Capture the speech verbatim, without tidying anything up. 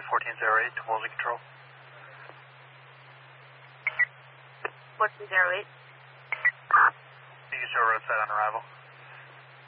fourteen zero eight to Wolsey Control. fourteen zero eight. You can show roadside on arrival.